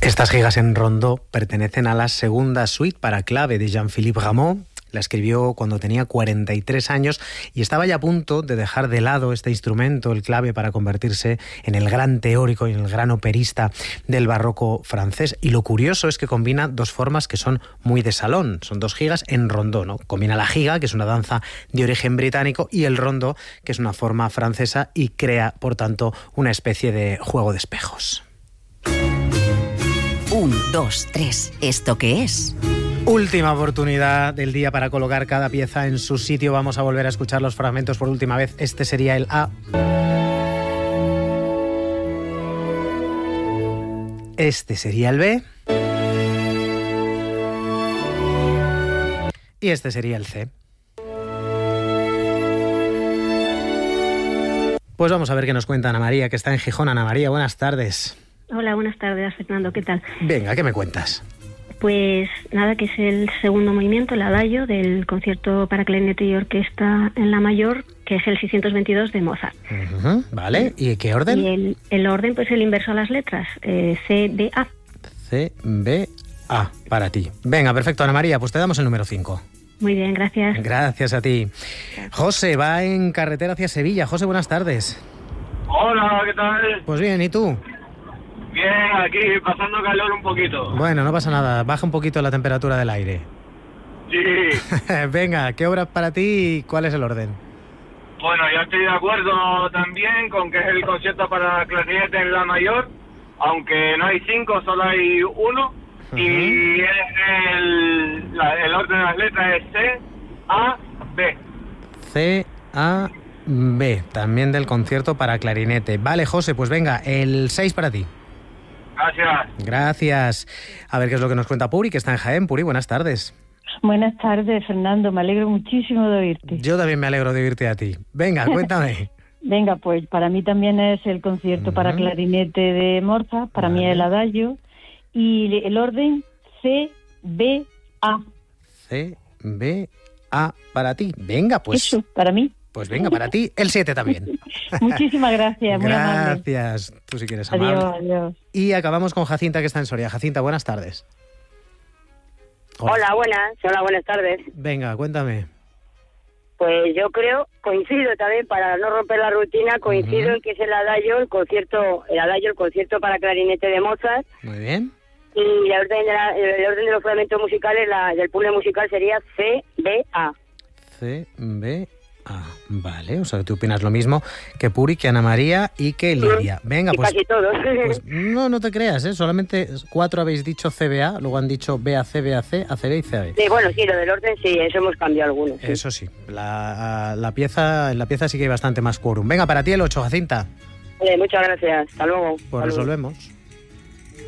Estas gigas en rondó pertenecen a la segunda suite para clave de Jean-Philippe Rameau. La escribió cuando tenía 43 años y estaba ya a punto de dejar de lado este instrumento, el clave, para convertirse en el gran teórico y en el gran operista del barroco francés. Y lo curioso es que combina dos formas que son muy de salón. Son dos gigas en rondó, ¿no? Combina la giga, que es una danza de origen británico, y el rondó, que es una forma francesa, y crea, por tanto, una especie de juego de espejos. 1, 2, 3. ¿Esto qué es? Última oportunidad del día para colocar cada pieza en su sitio. Vamos a volver a escuchar los fragmentos por última vez. Este sería el A. Este sería el B. Y este sería el C. Pues vamos a ver qué nos cuenta Ana María, que está en Gijón. Ana María, buenas tardes. Hola, buenas tardes, Fernando, ¿qué tal? Venga, ¿qué me cuentas? Pues nada, que es el segundo movimiento, el adagio del concierto para clarinete y orquesta en la mayor, que es el 622 de Mozart. Vale, ¿y qué orden? Y el orden, pues el inverso a las letras, C, B, A. C, B, A, para ti. Venga, perfecto, Ana María, pues te damos el número 5. Muy bien, gracias. Gracias a ti. José va en carretera hacia Sevilla. José, buenas tardes. Hola, ¿qué tal? Pues bien, ¿y tú? Bien, aquí pasando calor un poquito. Bueno, no pasa nada, baja un poquito la temperatura del aire. Sí. Venga, ¿qué obra para ti y cuál es el orden? Bueno, yo estoy de acuerdo también con que es el concierto para clarinete en la mayor, aunque no hay 5, solo hay 1. Y el orden de las letras es C, A, B. C, A, B, también del concierto para clarinete. Vale, José, pues venga, el 6 para ti. Gracias. Gracias. A ver qué es lo que nos cuenta Puri, que está en Jaén. Puri, buenas tardes. Buenas tardes, Fernando. Me alegro muchísimo de oírte. Yo también me alegro de oírte a ti. Venga, cuéntame. Venga, pues para mí también es el concierto para clarinete de Mozart. Para mí es el adagio. Y el orden C, B, A. C, B, A para ti. Venga, pues. Eso, para mí. Pues venga, para ti, el 7 también. Muchísimas gracias, muy amable. Gracias. Tú si quieres, amable. Adiós. Y acabamos con Jacinta, que está en Soria. Jacinta, buenas tardes. Hola, buenas tardes. Venga, cuéntame. Pues yo creo, coincido también, para no romper la rutina, coincido en que es el adagio, el concierto para clarinete de Mozart. Muy bien. Y el orden de los fragmentos musicales, del puzzle musical sería C, B, A. C, B, A. Vale, o sea, tú opinas lo mismo que Puri, que Ana María y que Lidia. Venga, y pues. Casi todos. Pues no te creas, ¿eh? Solamente 4 habéis dicho CBA, luego han dicho BAC, BAC, ACB y CAB. Sí, bueno, sí, lo del orden sí, eso hemos cambiado algunos. Sí. Eso sí, en la pieza sí que hay bastante más quórum. Venga, para ti el 8, Jacinta. Muchas gracias, hasta luego. Pues resolvemos.